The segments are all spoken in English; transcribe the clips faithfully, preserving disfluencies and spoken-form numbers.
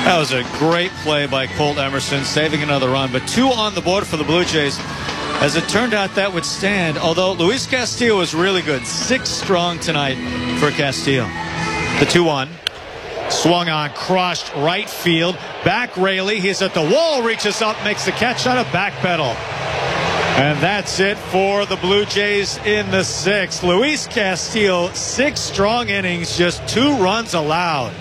That was a great play by Colt Emerson, saving another run. But two on the board for the Blue Jays. As it turned out, that would stand, although Luis Castillo was really good. Six strong tonight for Castillo. The two one. Swung on, crushed, right field. Back Raley. He's at the wall, reaches up, makes the catch on a back pedal. And that's it for the Blue Jays in the sixth. Luis Castillo, six strong innings, just two runs allowed.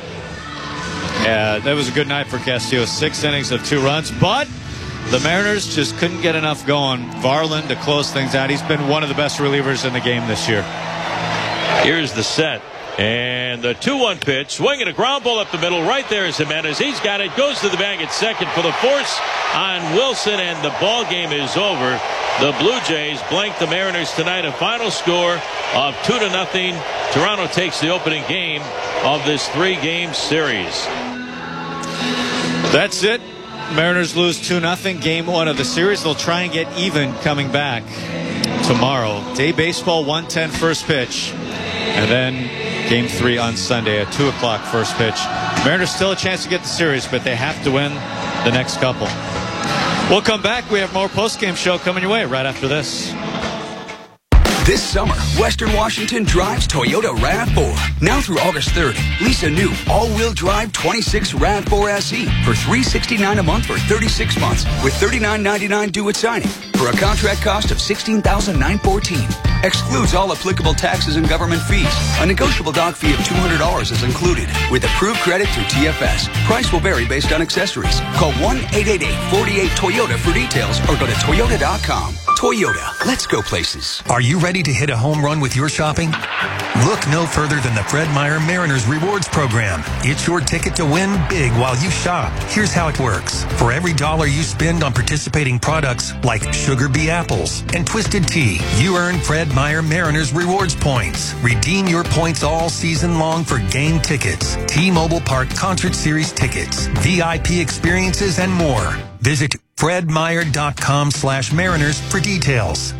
Yeah, that was a good night for Castillo. Six innings of two runs, but the Mariners just couldn't get enough going. Varland to close things out. He's been one of the best relievers in the game this year. Here's the set. And the two one pitch, swinging a ground ball up the middle. Right there is Jimenez. He's got it. Goes to the bag at second for the force on Wilson, and the ball game is over. The Blue Jays blank the Mariners tonight. A final score of two to nothing. Toronto takes the opening game of this three-game series. That's it. Mariners lose two nothing. Game one of the series. They'll try and get even coming back tomorrow. Day baseball, one ten first pitch. And then game three on Sunday at two o'clock first pitch. Mariners still a chance to get the series, but they have to win the next couple. We'll come back. We have more post-game show coming your way right after this. This summer, Western Washington drives Toyota RAV four. Now through August third, lease a new all-wheel drive twenty-six RAV four S E for three hundred sixty-nine dollars a month for thirty-six months with thirty-nine ninety-nine due at signing for a contract cost of sixteen thousand nine hundred fourteen dollars. Excludes all applicable taxes and government fees. A negotiable dock fee of two hundred dollars is included with approved credit through T F S. Price will vary based on accessories. Call one eight eight eight, four eight Toyota for details or go to toyota dot com. Toyota, let's go places. Are you ready to hit a home run with your shopping? Look no further than the Fred Meyer Mariners Rewards Program. It's your ticket to win big while you shop. Here's how it works. For every dollar you spend on participating products like Sugar Bee Apples and Twisted Tea, you earn Fred Meyer Mariners Rewards points. Redeem your points all season long for game tickets, T-Mobile Park Concert Series tickets, V I P experiences, and more. Visit fredmeyer.com slash mariners for details.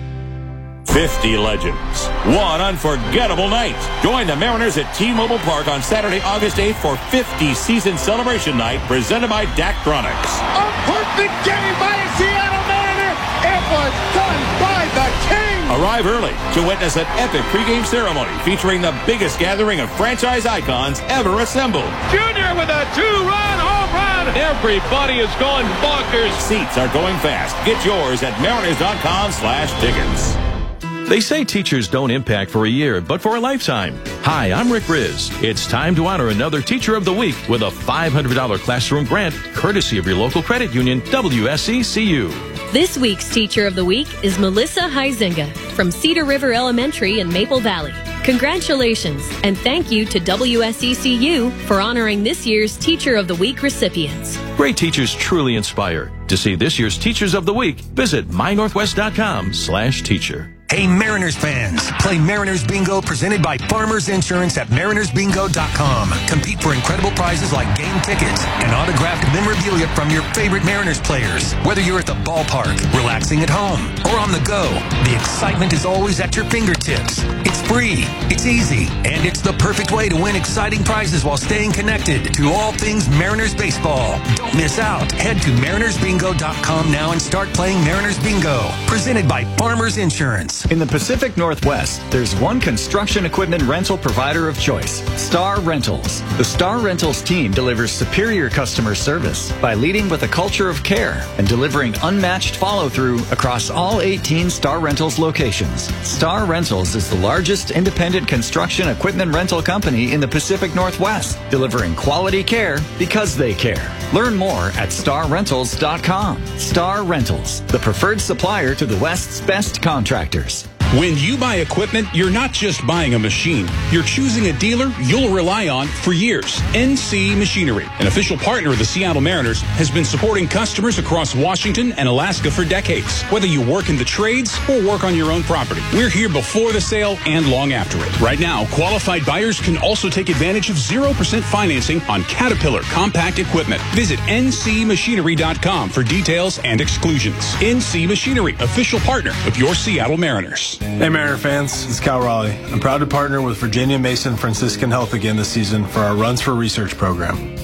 fifty legends. One unforgettable night. Join the Mariners at T-Mobile Park on Saturday, August eighth for fifty season celebration night presented by Daktronics. A perfect game by a Seattle Mariner. It was done by the King. Arrive early to witness an epic pregame ceremony featuring the biggest gathering of franchise icons ever assembled. Junior with a two-run home run. Everybody is going bonkers. Seats are going fast. Get yours at mariners.com slash tickets. They say teachers don't impact for a year, but for a lifetime. Hi, I'm Rick Riz. It's time to honor another Teacher of the Week with a five hundred dollars classroom grant, courtesy of your local credit union, W S E C U. This week's Teacher of the Week is Melissa Huizinga from Cedar River Elementary in Maple Valley. Congratulations, and thank you to W S E C U for honoring this year's Teacher of the Week recipients. Great teachers truly inspire. To see this year's Teachers of the Week, visit my northwest dot com slash teacher. Hey, Mariners fans, play Mariners Bingo presented by Farmers Insurance at mariners bingo dot com. Compete for incredible prizes like game tickets and autographed memorabilia from your favorite Mariners players. Whether you're at the ballpark, relaxing at home, or on the go, the excitement is always at your fingertips. It's free, it's easy, and it's the perfect way to win exciting prizes while staying connected to all things Mariners baseball. Don't miss out. Head to mariners bingo dot com now and start playing Mariners Bingo, presented by Farmers Insurance. In the Pacific Northwest, there's one construction equipment rental provider of choice, Star Rentals. The Star Rentals team delivers superior customer service by leading with a culture of care and delivering unmatched follow-through across all eighteen Star Rentals locations. Star Rentals is the largest independent construction equipment rental company in the Pacific Northwest, delivering quality care because they care. Learn more at star rentals dot com. Star Rentals, the preferred supplier to the West's best contractors. When you buy equipment, you're not just buying a machine. You're choosing a dealer you'll rely on for years. N C Machinery, an official partner of the Seattle Mariners, has been supporting customers across Washington and Alaska for decades. Whether you work in the trades or work on your own property, we're here before the sale and long after it. Right now, qualified buyers can also take advantage of zero percent financing on Caterpillar compact equipment. Visit N C machinery dot com for details and exclusions. N C Machinery, official partner of your Seattle Mariners. Hey Mariner fans, this is Cal Raleigh. I'm proud to partner with Virginia Mason Franciscan Health again this season for our Runs for Research program.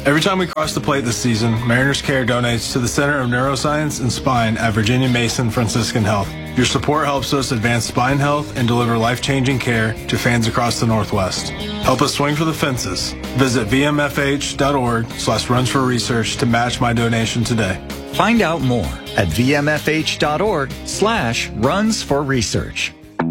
Every time we cross the plate this season, Mariners Care donates to the Center of Neuroscience and Spine at Virginia Mason Franciscan Health. Your support helps us advance spine health and deliver life-changing care to fans across the Northwest. Help us swing for the fences. Visit v m f h dot org slash runs for research to match my donation today. Find out more at v m f h dot org slash runs for research.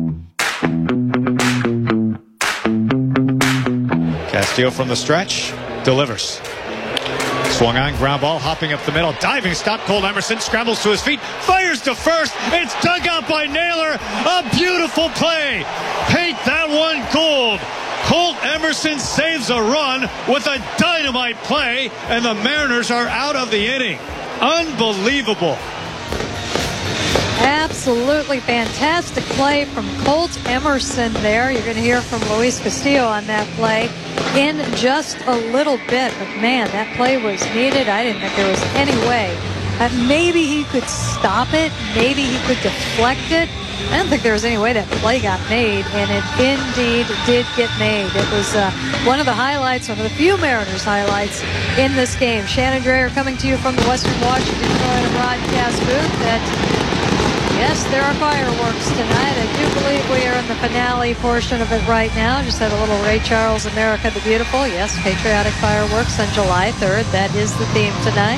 Castillo from the stretch, delivers. Swung on, ground ball, hopping up the middle, diving stop. Colt Emerson scrambles to his feet, fires to first. It's dug out by Naylor. A beautiful play. Paint that one gold. Colt Emerson saves a run with a dynamite play, and the Mariners are out of the inning. Unbelievable. Absolutely fantastic play from Colt Emerson there. You're going to hear from Luis Castillo on that play in just a little bit. But, man, that play was needed. I didn't think there was any way that maybe he could stop it. Maybe he could deflect it. I don't think there was any way that play got made, and it indeed did get made. It was uh, one of the highlights, one of the few Mariners highlights in this game. Shannon Drayer coming to you from the Western Washington Florida broadcast booth. That, yes, there are fireworks tonight. I do believe we are in the finale portion of it right now. Just had a little Ray Charles, America the Beautiful. Yes, patriotic fireworks on July third. That is the theme tonight.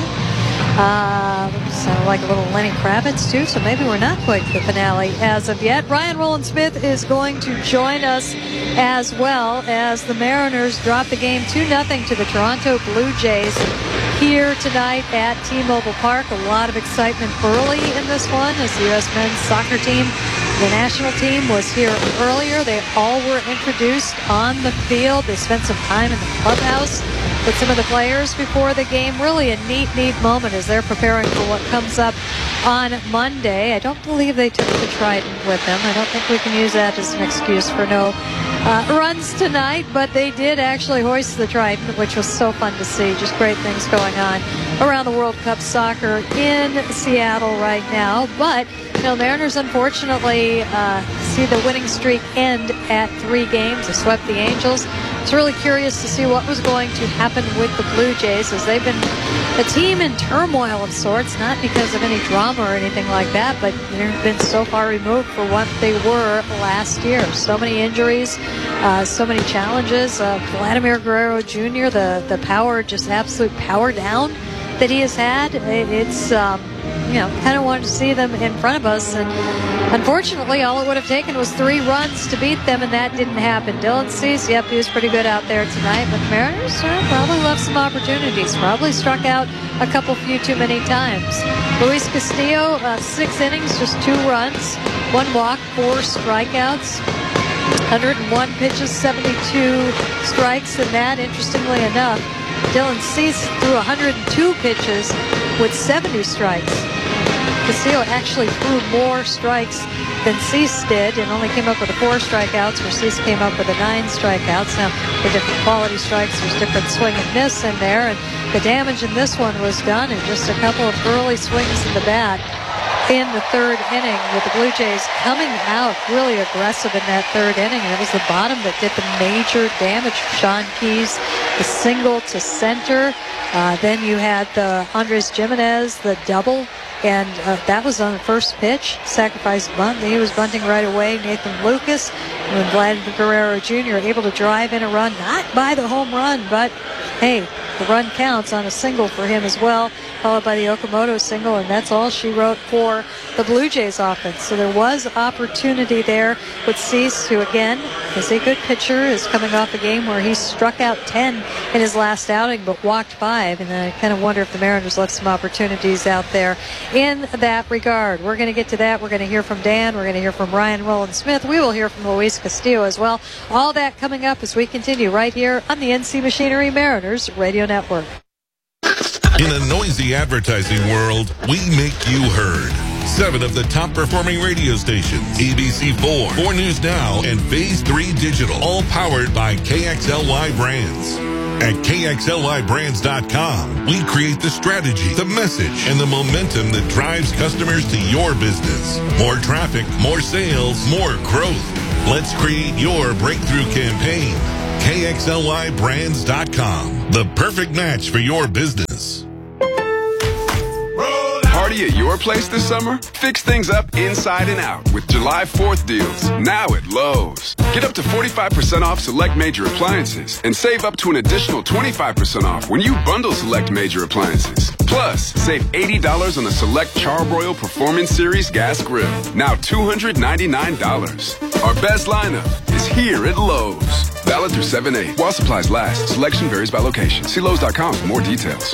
Uh, sounded like a little Lenny Kravitz, too, so maybe we're not quite the finale as of yet. Ryan Rowland-Smith is going to join us as well as the Mariners drop the game two nothing to the Toronto Blue Jays here tonight at T-Mobile Park. A lot of excitement early in this one as the U S men's soccer team, the national team, was here earlier. They all were introduced on the field. They spent some time in the clubhouse with some of the players before the game. Really a neat, neat moment as they're preparing for what comes up on Monday. I don't believe they took the Trident with them. I don't think we can use that as an excuse for no uh, runs tonight, but they did actually hoist the Trident, which was so fun to see. Just great things going on around the World Cup soccer in Seattle right now. But, you know, Mariners unfortunately uh, see the winning streak end at three games. They swept the Angels. It's really curious to see what was going to happen with the Blue Jays, as they've been a team in turmoil of sorts, not because of any drama or anything like that, but they've been so far removed from what they were last year. So many injuries, uh, so many challenges. Uh, Vladimir Guerrero Junior, the, the power, just absolute power down that he has had. It, it's, um, you know, kind of wanted to see them in front of us, and unfortunately all it would have taken was three runs to beat them, and that didn't happen. Dylan Cease, yep, he was pretty good out there tonight, but the Mariners uh, probably left some opportunities, probably struck out a couple few too many times. Luis Castillo, uh, six innings, just two runs, one walk, four strikeouts, one hundred one pitches, seventy-two strikes, and that, interestingly enough, Dylan Cease threw one hundred two pitches with seventy strikes. Castillo actually threw more strikes than Cease did and only came up with the four strikeouts, where Cease came up with the nine strikeouts. Now, the different quality strikes, there's different swing and miss in there, and the damage in this one was done in just a couple of early swings in the bat in the third inning, with the Blue Jays coming out really aggressive in that third inning. And it was the bottom that did the major damage. Sean Keys, the single to center. Uh, then you had the Andres Gimenez, the double, and uh, that was on the first pitch. Sacrifice bunt. He was bunting right away. Nathan Lucas, and then Vladimir Guerrero Junior able to drive in a run, not by the home run, but hey, the run counts on a single for him as well, followed by the Okamoto single, and that's all she wrote for the Blue Jays offense. So there was opportunity there with Cease, who again is a good pitcher, is coming off a game where he struck out ten in his last outing but walked five, and I kind of wonder if the Mariners left some opportunities out there in that regard. We're going to get to that. We're going to hear from Dan. We're going to hear from Ryan Rowland-Smith. We will hear from Luis Castillo as well. All that coming up as we continue right here on the N C Machinery Mariners Radio Network. In a noisy advertising world, we make you heard. Seven of the top performing radio stations, A B C four, four News Now, and Phase three Digital, all powered by K X L Y Brands. At K X L Y brands dot com, we create the strategy, the message, and the momentum that drives customers to your business. More traffic, more sales, more growth. Let's create your breakthrough campaign. K X L Y brands dot com. The perfect match for your business. Party at your place this summer? Fix things up inside and out with July fourth deals now at Lowe's. Get up to forty-five percent off select major appliances and save up to an additional twenty-five percent off when you bundle select major appliances. Plus, save eighty dollars on the select Charbroil Performance Series gas grill, now two hundred ninety-nine dollars. Our best lineup is here at Lowe's. Valid through seven eight. While supplies last, selection varies by location. See Lowe's dot com for more details.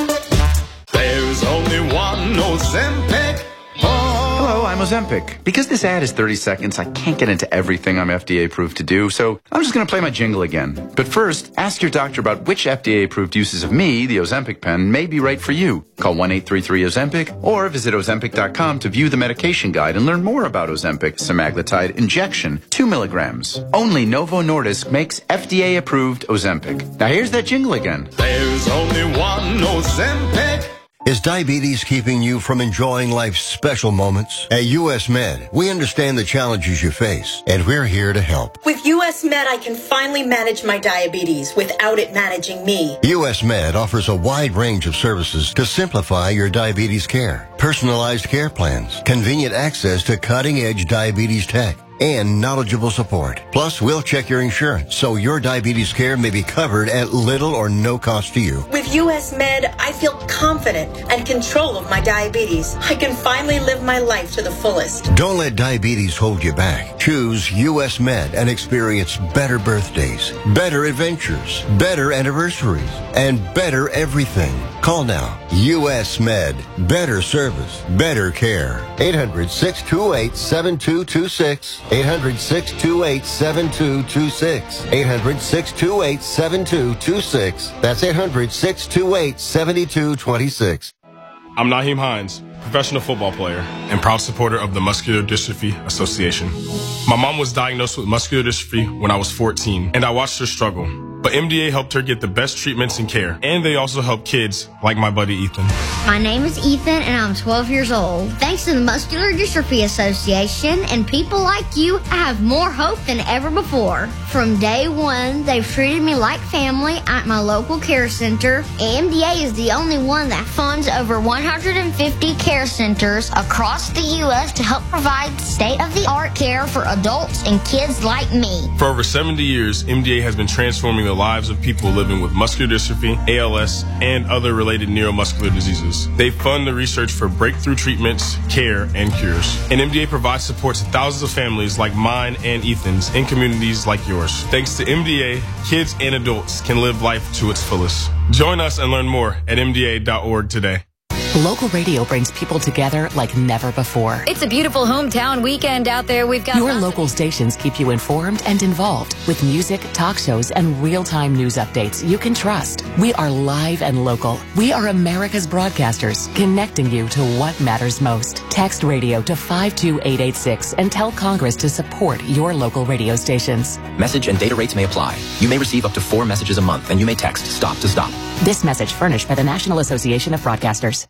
There's only one Ozempic. Oh. Hello, I'm Ozempic. Because this ad is thirty seconds, I can't get into everything I'm F D A approved to do, so I'm just going to play my jingle again. But first, ask your doctor about which F D A approved uses of me, the Ozempic pen, may be right for you. Call one eight three three Ozempic or visit Ozempic dot com to view the medication guide and learn more about Ozempic semaglutide injection, two milligrams. Only Novo Nordisk makes F D A approved Ozempic. Now here's that jingle again. There's only one Ozempic. Is diabetes keeping you from enjoying life's special moments? At U S Med, we understand the challenges you face, and we're here to help. With U S Med, I can finally manage my diabetes without it managing me. U S Med offers a wide range of services to simplify your diabetes care. Personalized care plans, convenient access to cutting-edge diabetes tech, and knowledgeable support. Plus, we'll check your insurance so your diabetes care may be covered at little or no cost to you. With U S Med, I feel confident and control of my diabetes. I can finally live my life to the fullest. Don't let diabetes hold you back. Choose U S Med and experience better birthdays, better adventures, better anniversaries, and better everything. Call now. U S Med. Better service, better care. eight hundred, six two eight, seven two two six. eight hundred, six two eight, seven two two six. eight hundred, six two eight, seven two two six. That's eight hundred, six two eight, seven two two six. I'm Naheem Hines, professional football player and proud supporter of the Muscular Dystrophy Association. My mom was diagnosed with muscular dystrophy when I was fourteen, and I watched her struggle. But M D A helped her get the best treatments and care, and they also help kids like my buddy Ethan. My name is Ethan, and I'm twelve years old. Thanks to the Muscular Dystrophy Association and people like you, I have more hope than ever before. From day one, they've treated me like family at my local care center. M D A is the only one that funds over one hundred fifty care centers across the U S to help provide state-of-the-art care for adults and kids like me. For over seventy years, M D A has been transforming the lives of people living with muscular dystrophy, A L S, and other related neuromuscular diseases. They fund the research for breakthrough treatments, care, and cures. And M D A provides support to thousands of families like mine and Ethan's in communities like yours. Thanks to M D A, kids and adults can live life to its fullest. Join us and learn more at M D A dot org today. Local radio brings people together like never before. It's a beautiful hometown weekend out there. We've got Your local stations keep you informed and involved with music, talk shows, and real-time news updates you can trust. We are live and local. We are America's broadcasters, connecting you to what matters most. Text radio to five two eight eight six and tell Congress to support your local radio stations. Message and data rates may apply. You may receive up to four messages a month, and you may text STOP to STOP. This message furnished by the National Association of Broadcasters.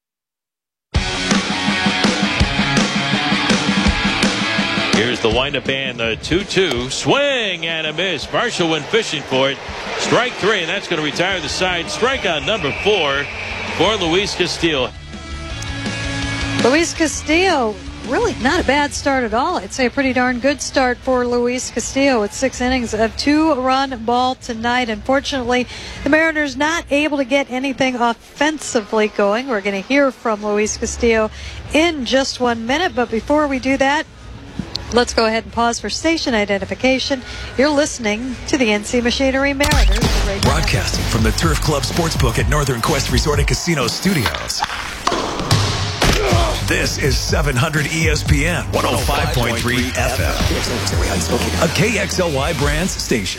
Here's the windup and the two two. Swing and a miss. Marshall went fishing for it. Strike three, and that's going to retire the side. Strike on number four for Luis Castillo. Luis Castillo, really not a bad start at all. I'd say a pretty darn good start for Luis Castillo with six innings of two-run ball tonight. Unfortunately, the Mariners not able to get anything offensively going. We're going to hear from Luis Castillo in just one minute, but before we do that, let's go ahead and pause for station identification. You're listening to the N C Machinery Mariners. Broadcasting from the Turf Club Sportsbook at Northern Quest Resort and Casino Studios. This is seven hundred E S P N one oh five point three F M, a K X L Y Brands station.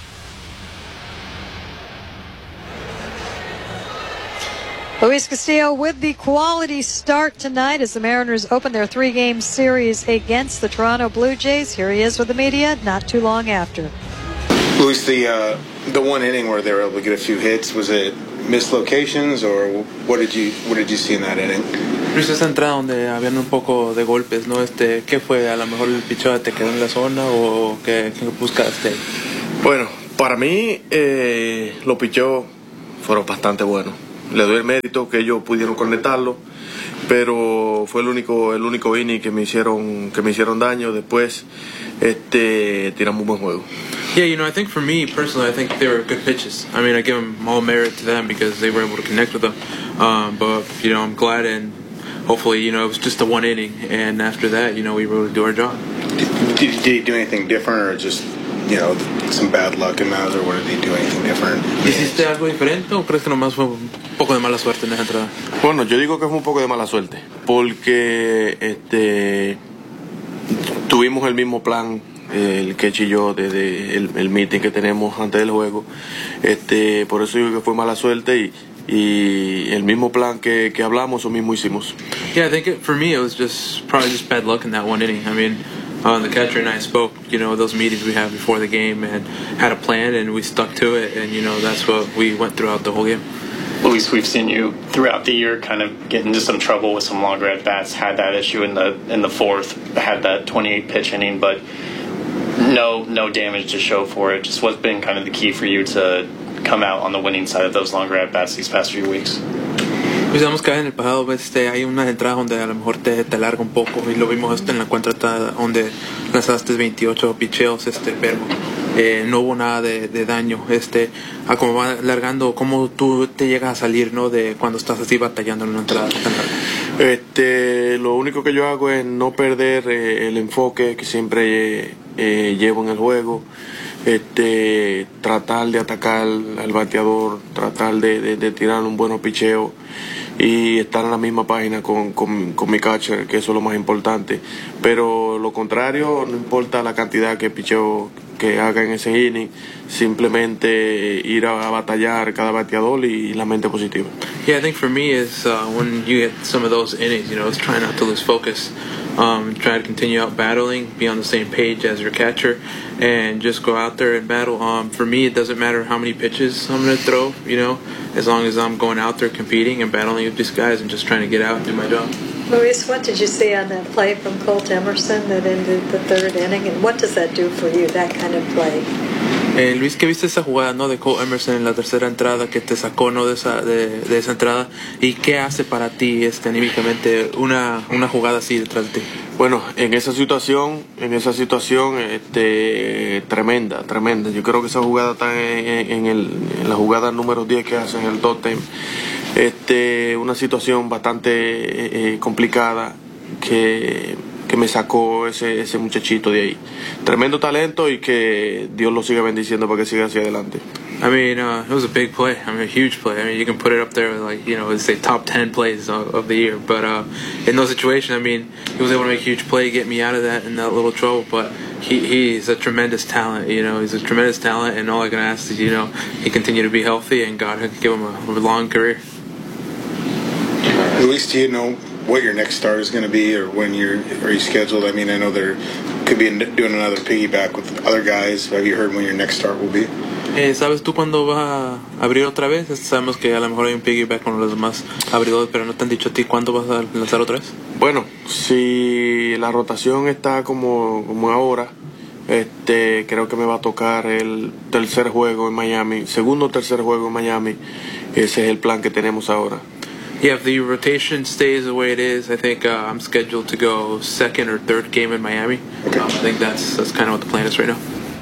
Luis Castillo with the quality start tonight as the Mariners open their three-game series against the Toronto Blue Jays. Here he is with the media not too long after. Luis, the uh, the one inning where they were able to get a few hits, was it missed locations, or what did you what did you see in that inning? Luis, esa entrada donde habían un poco de golpes, ¿no? Este, ¿qué fue? A lo mejor el picheo te quedó en la zona o qué, qué buscaste? Bueno, Para mí, eh, los picheos fueron bastante buenos. Le doy el mérito que ellos pudieron conectarlo, pero fue el único, el único inning que me hicieron, que me hicieron daño. Después, este, tiramos un buen juego. Yeah, you know, I think for me personally, I think they were good pitches. I mean, I give them all merit to them because they were able to connect with them. Um, but you know, I'm glad, and hopefully, you know, it was just a one inning, and after that, you know, we were able to do our job. Did, did, did he do anything different, or just, you know, some bad luck in that, or did he do anything different? ¿Hiciste algo diferente o crees que nomás fue un poco de mala suerte en esa entrada? Bueno, yo digo que fue un poco de mala suerte, porque este, tuvimos el mismo plan, el Ketch y yo, desde el, el meeting que tenemos antes del juego. Este, por eso digo que fue mala suerte, y, y el mismo plan que, que hablamos, eso mismo hicimos. Yeah, I think it, for me it was just probably just bad luck in that one inning. I mean, uh, the catcher and I spoke, you know, those meetings we had before the game, and had a plan, and we stuck to it, and you know, that's what we went throughout the whole game. Luis, we've seen you throughout the year kind of get into some trouble with some longer at bats. Had that issue in the in the fourth, had that twenty-eight pitch inning, but no no damage to show for it. Just what's been kind of the key for you to come out on the winning side of those longer at bats these past few weeks? Pues digamos que en el pasado este, hay unas entradas donde a lo mejor te, te alarga un poco, y lo vimos este, en la cuarta entrada donde lanzaste veintiocho picheos, este, pero eh, no hubo nada de, de daño. Este, a como va alargando, cómo tú te llegas a salir, ¿no?, de cuando estás así batallando en una entrada tan larga. Este, lo único que yo hago es no perder eh, el enfoque que siempre eh, eh, llevo en el juego. Este, tratar de atacar al bateador, tratar de, de, de tirar un buen picheo y estar en la misma página con, con, con mi catcher, que eso es lo más importante. Pero lo contrario, no importa la cantidad que picheo que haga en ese inning, simplemente ir a, a batallar cada bateador y la mente positiva. Yeah, I think for me is uh, when you get some of those innings, you know, it's trying not to lose focus. Um, try to continue out battling, be on the same page as your catcher, and just go out there and battle. Um, for me, it doesn't matter how many pitches I'm going to throw, you know, as long as I'm going out there competing and battling with these guys and just trying to get out and do my job. Luis, what did you see on that play from Colt Emerson that ended the third inning, and what does that do for you, that kind of play? Eh, Luis, ¿qué viste esa jugada, no, de Colt Emerson en la tercera entrada que te sacó, no, de esa de, de esa entrada, y qué hace para ti este anímicamente una una jugada así detrás de ti? Bueno, en esa situación, en esa situación, este, tremenda, tremenda. Yo creo que esa jugada está en, en, el, en la jugada número diez que hacen el totem. Este, una situación bastante eh, complicada que que me sacó ese, ese muchachito de ahí. Tremendo talento, y que Dios lo siga bendiciendo para que siga hacia adelante. I mean, uh, it was a big play. I mean, a huge play. I mean, you can put it up there with, like, you know, say top ten plays of, of the year. But uh, in those situations, I mean, he was able to make a huge play, get me out of that in that little trouble. But he he's a tremendous talent. You know, he's a tremendous talent, and all I can ask is, you know, he continue to be healthy, and God give him a, a long career. Luis, do you know what your next start is going to be, or when you're are you scheduled? I mean, I know there could be doing another piggyback with other guys. Have you heard when your next start will be? Eh, ¿Sabes tú cuándo vas a abrir otra vez? Sabemos que a lo mejor hay un piggyback con los demás abridores, pero no te han dicho a ti cuándo vas a lanzar otra vez. Bueno, si la rotación está como, como ahora, este, creo que me va a tocar el tercer juego en Miami, segundo o tercer juego en Miami. Ese es el plan que tenemos ahora. Yeah, if the rotation stays the way it is, I think uh, I'm scheduled to go second or third game in Miami. Okay. Um, I think that's that's kind of what the plan is right now.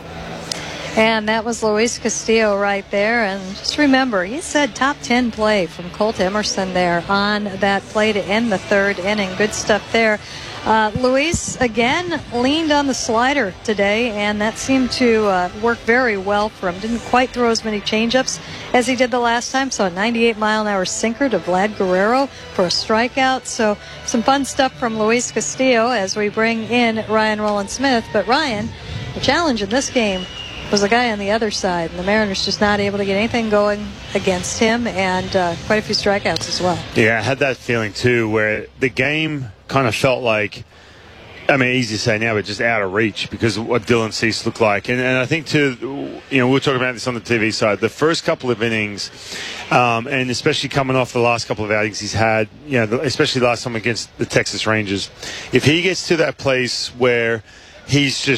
And that was Luis Castillo right there. And just remember, he said top ten play from Colt Emerson there on that play to end the third inning. Good stuff there. Uh, Luis, again, leaned on the slider today, and that seemed to uh, work very well for him. Didn't quite throw as many changeups as he did the last time. So a ninety-eight mile an hour sinker to Vlad Guerrero for a strikeout. So some fun stuff from Luis Castillo as we bring in Ryan Rowland-Smith. But Ryan, the challenge in this game was the guy on the other side, and the Mariners just not able to get anything going against him, and uh, quite a few strikeouts as well. Yeah, I had that feeling too, where the game kind of felt like, I mean, easy to say now, but just out of reach because of what Dylan Cease looked like. And, and I think, too, you know, we were talking about this on the T V side, the first couple of innings, um, and especially coming off the last couple of outings he's had, you know, especially last time against the Texas Rangers, if he gets to that place where he's just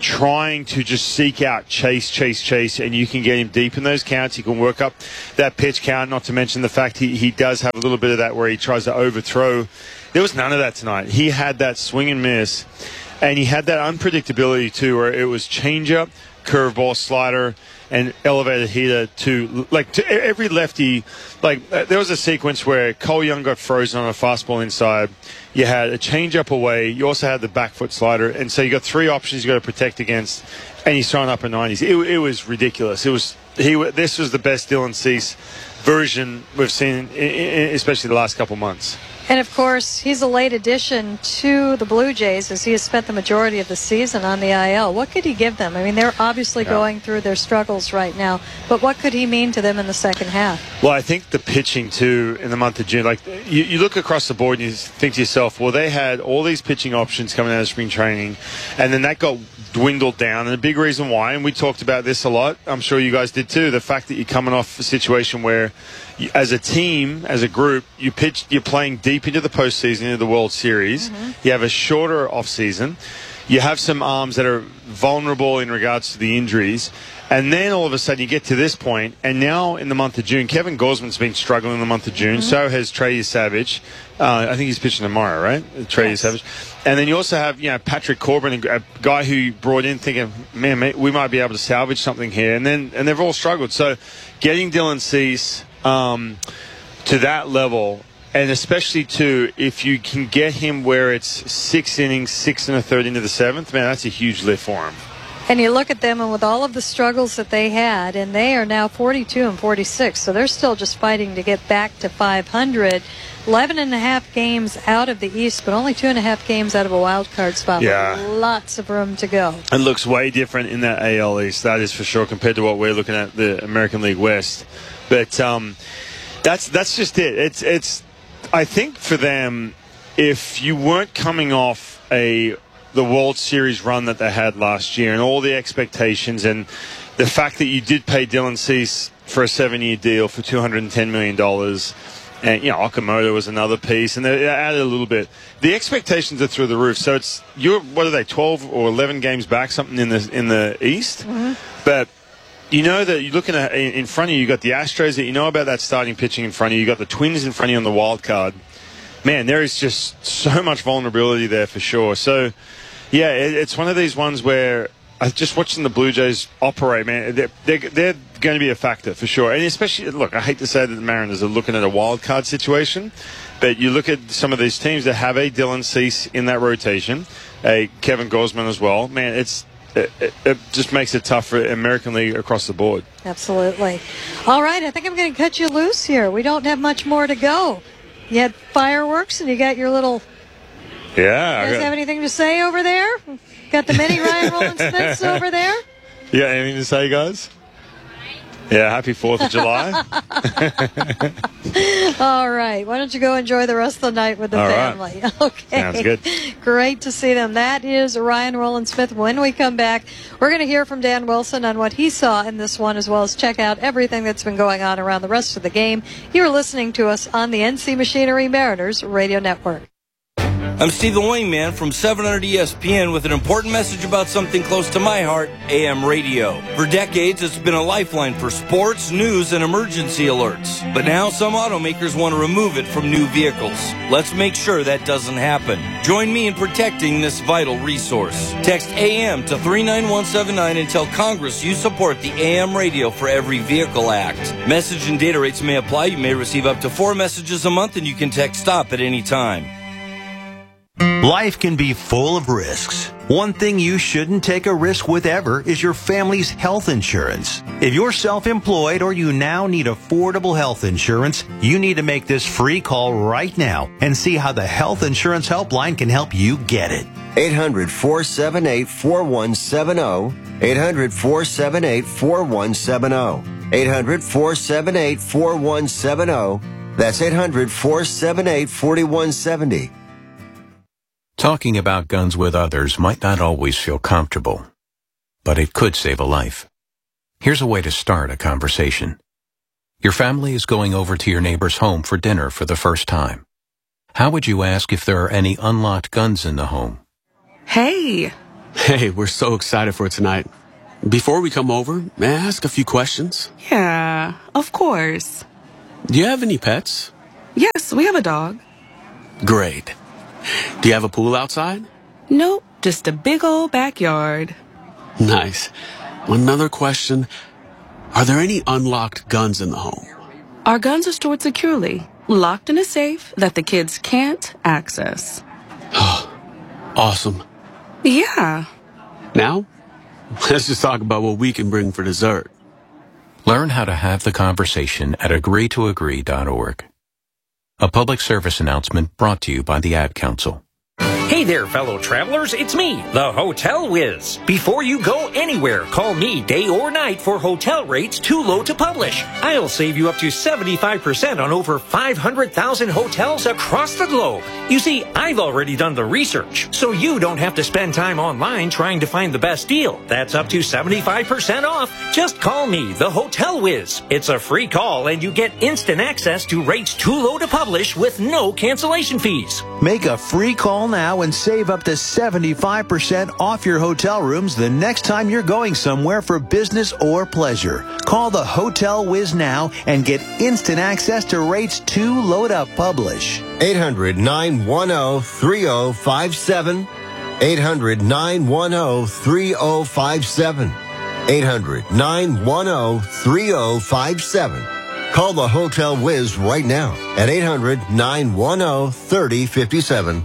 trying to just seek out chase, chase, chase, and you can get him deep in those counts. You can work up that pitch count, not to mention the fact he, he does have a little bit of that where he tries to overthrow. There was none of that tonight. He had that swing and miss, and he had that unpredictability too, where it was changeup, curveball, slider, and elevated heater to, like, to every lefty. Like, uh, there was a sequence where Cole Young got frozen on a fastball inside. You had a changeup away. You also had the back foot slider. And so you got three options you got to protect against, and he's throwing up a nineties. It, it was ridiculous. It was he. This was the best Dylan Cease version we've seen, especially the last couple months. And, of course, he's a late addition to the Blue Jays as he has spent the majority of the season on the I L. What could he give them? I mean, they're obviously yeah. going through their struggles right now, but what could he mean to them in the second half? Well, I think the pitching, too, in the month of June, like, you, you look across the board and you think to yourself, well, they had all these pitching options coming out of spring training, and then that got dwindled down. And the big reason why, and we talked about this a lot, I'm sure you guys did too, the fact that you're coming off a situation where you, as a team, as a group, you pitch, you're playing deep into the postseason, into the World Series. Mm-hmm. You have a shorter off season. You have some arms that are vulnerable in regards to the injuries. And then all of a sudden you get to this point, and now in the month of June, Kevin Gausman's been struggling in the month of June. Mm-hmm. So has Trey Savage. Uh, I think he's pitching tomorrow, right? Trey yes. Savage. And then you also have, you know, Patrick Corbin, a guy who you brought in thinking, man, we might be able to salvage something here. And then and they've all struggled. So getting Dylan Cease um, to that level, and especially to if you can get him where it's six innings, six and a third into the seventh, man, that's a huge lift for him. And you look at them, and with all of the struggles that they had, and they are now forty-two and forty-six, so they're still just fighting to get back to five hundred. eleven and a half games out of the East, but only two and a half games out of a wild card spot. Yeah. Lots of room to go. It looks way different in that A L East, that is for sure, compared to what we're looking at the American League West. But um, that's that's just it. It's it's. I think for them, if you weren't coming off a the World Series run that they had last year and all the expectations and the fact that you did pay Dylan Cease for a seven-year deal for two hundred ten million dollars, and, you know, Okamoto was another piece, and they added a little bit. The expectations are through the roof. So it's, you're, what are they, twelve or eleven games back, something in the in the East? Mm-hmm. But you know that you're looking at, in front of you, you got the Astros that you know about that starting pitching in front of you. You got the Twins in front of you on the wild card. Man, there is just so much vulnerability there for sure. So, yeah, it, it's one of these ones where I just watching the Blue Jays operate, man, they're, they're, they're going to be a factor for sure. And especially, look, I hate to say that the Mariners are looking at a wild card situation, but you look at some of these teams that have a Dylan Cease in that rotation, a Kevin Gausman as well. Man, it's it, it, it just makes it tough for American League across the board. Absolutely. All right, I think I'm going to cut you loose here. We don't have much more to go. You had fireworks and you got your little... Yeah. You guys have anything to say over there? Got the mini Ryan Rowland-Smiths over there? Yeah, anything to say, guys? Yeah, happy fourth of July. All right. Why don't you go enjoy the rest of the night with the All family? Right. Okay. Sounds good. Great to see them. That is Ryan Rowland-Smith. When we come back, we're going to hear from Dan Wilson on what he saw in this one, as well as check out everything that's been going on around the rest of the game. You're listening to us on the N C Machinery Mariners Radio Network. I'm Stephen Wingman from seven hundred E S P N with an important message about something close to my heart, A M radio. For decades, it's been a lifeline for sports, news, and emergency alerts. But now some automakers want to remove it from new vehicles. Let's make sure that doesn't happen. Join me in protecting this vital resource. Text A M to three nine one seven nine and tell Congress you support the A M Radio for Every Vehicle Act. Message and data rates may apply. You may receive up to four messages a month, and you can text STOP at any time. Life can be full of risks. One thing you shouldn't take a risk with ever is your family's health insurance. If you're self-employed or you now need affordable health insurance, you need to make this free call right now and see how the Health Insurance Helpline can help you get it. eight hundred, four seven eight, four one seven zero. eight hundred, four seven eight, four one seven zero. eight hundred, four seven eight, four one seven zero. That's eight hundred, four seven eight, four one seven zero. Talking about guns with others might not always feel comfortable, but it could save a life. Here's a way to start a conversation. Your family is going over to your neighbor's home for dinner for the first time. How would you ask if there are any unlocked guns in the home? Hey, Hey, we're so excited for tonight. Before we come over, may I ask a few questions? Yeah, of course. Do you have any pets? Yes, we have a dog. Great. Do you have a pool outside? Nope, just a big old backyard. Nice. Another question. Are there any unlocked guns in the home? Our guns are stored securely, locked in a safe that the kids can't access. Awesome. Yeah. Now, let's just talk about what we can bring for dessert. Learn how to have the conversation at agree to agree dot org. A public service announcement brought to you by the Ad Council. Hey there, fellow travelers. It's me, the Hotel Whiz. Before you go anywhere, call me day or night for hotel rates too low to publish. I'll save you up to seventy-five percent on over five hundred thousand hotels across the globe. You see, I've already done the research, so you don't have to spend time online trying to find the best deal. That's up to seventy-five percent off. Just call me, the Hotel Whiz. It's a free call, and you get instant access to rates too low to publish with no cancellation fees. Make a free call now and save up to seventy-five percent off your hotel rooms the next time you're going somewhere for business or pleasure. Call the Hotel Whiz now and get instant access to rates too low to publish. eight hundred, nine one zero, three zero five seven. eight hundred, nine one zero, three zero five seven. eight hundred, nine one zero, three zero five seven. Call the Hotel Whiz right now at eight hundred, nine one zero, three zero five seven.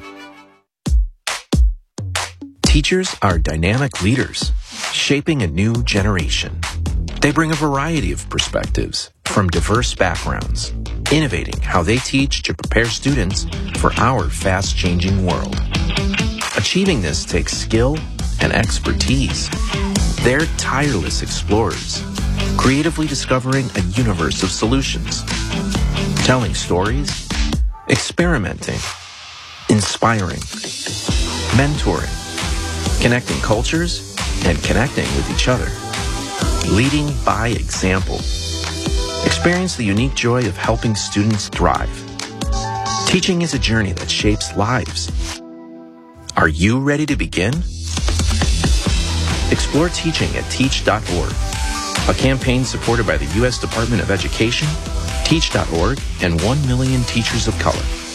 Teachers are dynamic leaders, shaping a new generation. They bring a variety of perspectives from diverse backgrounds, innovating how they teach to prepare students for our fast-changing world. Achieving this takes skill and expertise. They're tireless explorers, creatively discovering a universe of solutions, telling stories, experimenting, inspiring, mentoring, connecting cultures, and connecting with each other. Leading by example. Experience the unique joy of helping students thrive. Teaching is a journey that shapes lives. Are you ready to begin? Explore teaching at teach dot org, a campaign supported by the U S Department of Education, teach dot org, and one million teachers of color.